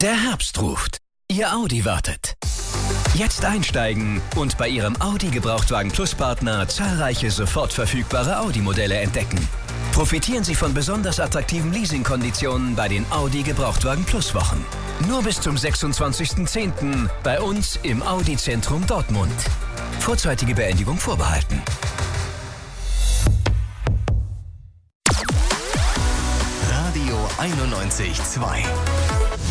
Der Herbst ruft. Ihr Audi wartet. Jetzt einsteigen und bei Ihrem Audi Gebrauchtwagen Plus Partner zahlreiche sofort verfügbare Audi-Modelle entdecken. Profitieren Sie von besonders attraktiven Leasingkonditionen bei den Audi Gebrauchtwagen Plus Wochen. Nur bis zum 26.10. bei uns im Audi Zentrum Dortmund. Vorzeitige Beendigung vorbehalten. Radio 91.2